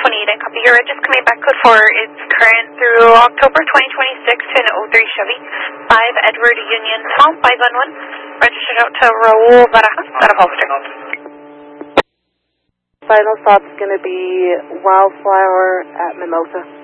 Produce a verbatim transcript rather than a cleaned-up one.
twenty-eight and copy. Your reg is coming back code four. It's current through October twenty twenty-six to an oh three Chevy. five Edward Union Tom, five one one. Registered out to Raul Barajas, out of Holster. Final stop's going to be Wildflower at Mimosa.